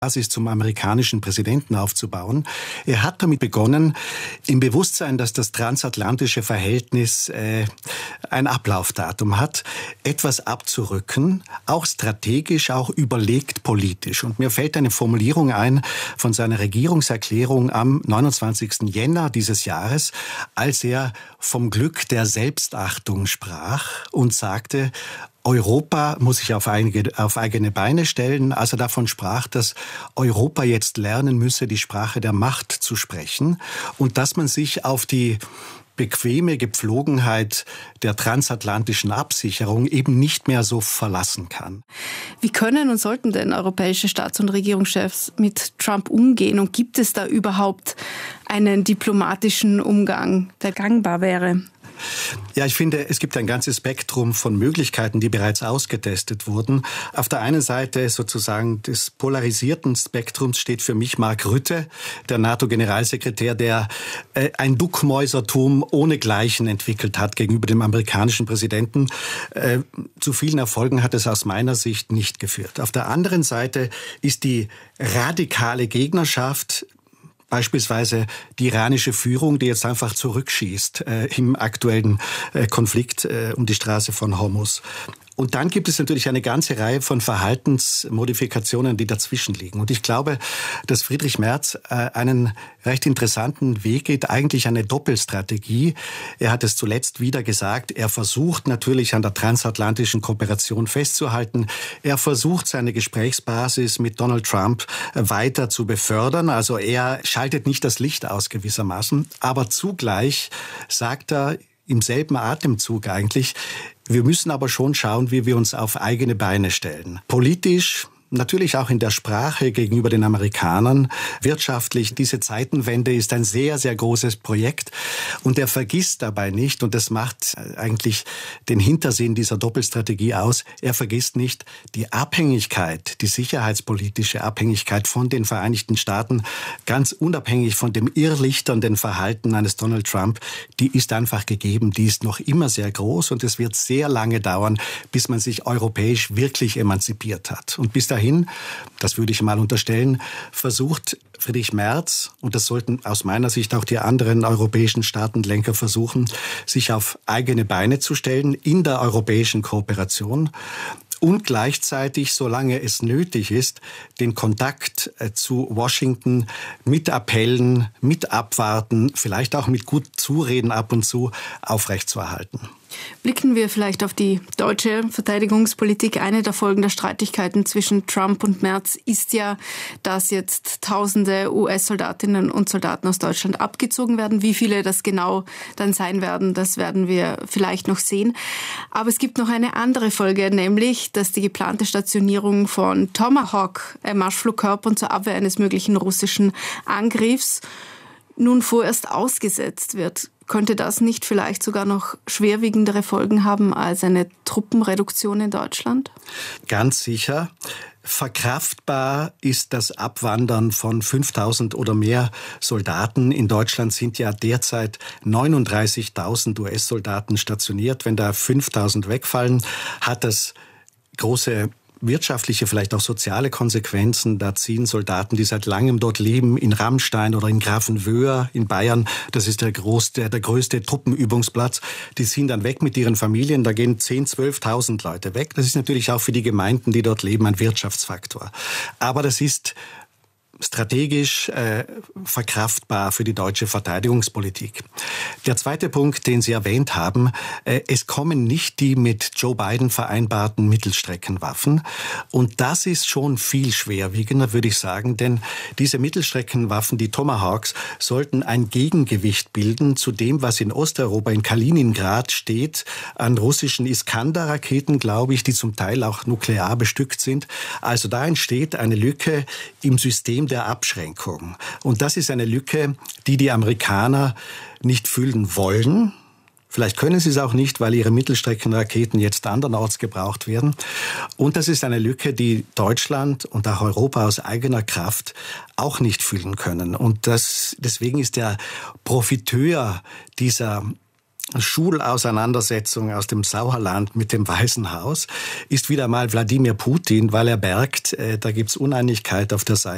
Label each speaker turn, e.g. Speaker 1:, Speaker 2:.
Speaker 1: Basis zum amerikanischen Präsidenten aufzubauen. Er hat damit begonnen, im Bewusstsein, dass das transatlantische Verhältnis ein Ablaufdatum hat, etwas abzurücken, auch strategisch, auch überlegt politisch. Und mir fällt eine Formulierung ein von seiner Regierungserklärung am 29. Jänner dieses Jahres, als er vom Glück der Selbstachtung sprach und sagte, Europa muss sich auf eigene Beine stellen, als er davon sprach, dass Europa jetzt lernen müsse, die Sprache der Macht zu sprechen und dass man sich auf die bequeme Gepflogenheit der transatlantischen Absicherung eben nicht mehr so verlassen kann.
Speaker 2: Wie können und sollten denn europäische Staats- und Regierungschefs mit Trump umgehen? Und gibt es da überhaupt einen diplomatischen Umgang, der gangbar wäre?
Speaker 1: Ja, ich finde, es gibt ein ganzes Spektrum von Möglichkeiten, die bereits ausgetestet wurden. Auf der einen Seite sozusagen des polarisierten Spektrums steht für mich Mark Rutte, der NATO-Generalsekretär, der ein Duckmäusertum ohnegleichen entwickelt hat gegenüber dem amerikanischen Präsidenten. Zu vielen Erfolgen hat es aus meiner Sicht nicht geführt. Auf der anderen Seite ist die radikale Gegnerschaft, beispielsweise die iranische Führung, die jetzt einfach zurückschießt im aktuellen Konflikt um die Straße von Hormuz. Und dann gibt es natürlich eine ganze Reihe von Verhaltensmodifikationen, die dazwischen liegen. Und ich glaube, dass Friedrich Merz einen recht interessanten Weg geht, eigentlich eine Doppelstrategie. Er hat es zuletzt wieder gesagt, er versucht natürlich an der transatlantischen Kooperation festzuhalten. Er versucht seine Gesprächsbasis mit Donald Trump weiter zu befördern. Also er schaltet nicht das Licht aus gewissermaßen. Aber zugleich sagt er im selben Atemzug eigentlich, wir müssen aber schon schauen, wie wir uns auf eigene Beine stellen. Politisch, natürlich auch in der Sprache gegenüber den Amerikanern. Wirtschaftlich, diese Zeitenwende ist ein sehr, sehr großes Projekt. Und er vergisst dabei nicht, und das macht eigentlich den Hintersinn dieser Doppelstrategie aus, er vergisst nicht die Abhängigkeit, die sicherheitspolitische Abhängigkeit von den Vereinigten Staaten, ganz unabhängig von dem irrlichternden Verhalten eines Donald Trump, die ist einfach gegeben, die ist noch immer sehr groß und es wird sehr lange dauern, bis man sich europäisch wirklich emanzipiert hat. Und bis dahin, das würde ich mal unterstellen, versucht Friedrich Merz, und das sollten aus meiner Sicht auch die anderen europäischen Staatenlenker versuchen, sich auf eigene Beine zu stellen in der europäischen Kooperation und gleichzeitig, solange es nötig ist, den Kontakt zu Washington mit Appellen, mit Abwarten, vielleicht auch mit gut Zureden ab und zu aufrechtzuerhalten.
Speaker 2: Blicken wir vielleicht auf die deutsche Verteidigungspolitik. Eine der Folgen der Streitigkeiten zwischen Trump und Merz ist ja, dass jetzt Tausende US-Soldatinnen und Soldaten aus Deutschland abgezogen werden. Wie viele das genau dann sein werden, das werden wir vielleicht noch sehen. Aber es gibt noch eine andere Folge, nämlich, dass die geplante Stationierung von Tomahawk-Marschflugkörpern zur Abwehr eines möglichen russischen Angriffs nun vorerst ausgesetzt wird. Könnte das nicht vielleicht sogar noch schwerwiegendere Folgen haben als eine Truppenreduktion in Deutschland?
Speaker 1: Ganz sicher. Verkraftbar ist das Abwandern von 5.000 oder mehr Soldaten. In Deutschland sind ja derzeit 39.000 US-Soldaten stationiert. Wenn da 5.000 wegfallen, hat das große wirtschaftliche, vielleicht auch soziale Konsequenzen. Da ziehen Soldaten, die seit langem dort leben, in Rammstein oder in Grafenwöhr in Bayern. Das ist der größte Truppenübungsplatz. Die ziehen dann weg mit ihren Familien. Da gehen 10.000, 12.000 Leute weg. Das ist natürlich auch für die Gemeinden, die dort leben, ein Wirtschaftsfaktor. Aber das ist strategisch verkraftbar für die deutsche Verteidigungspolitik. Der zweite Punkt, den Sie erwähnt haben, es kommen nicht die mit Joe Biden vereinbarten Mittelstreckenwaffen. Und das ist schon viel schwerwiegender, würde ich sagen, denn diese Mittelstreckenwaffen, die Tomahawks, sollten ein Gegengewicht bilden zu dem, was in Osteuropa, in Kaliningrad steht, an russischen Iskander-Raketen, glaube ich, die zum Teil auch nuklear bestückt sind. Also da entsteht eine Lücke im System der Abschränkung. Und das ist eine Lücke, die die Amerikaner nicht füllen wollen. Vielleicht können sie es auch nicht, weil ihre Mittelstreckenraketen jetzt andernorts gebraucht werden. Und das ist eine Lücke, die Deutschland und auch Europa aus eigener Kraft auch nicht füllen können. Und deswegen ist der Profiteur dieser Schulauseinandersetzung aus dem Sauerland mit dem Weißen Haus ist wieder mal Wladimir Putin, weil er merkt, da gibt's Uneinigkeit auf der Seite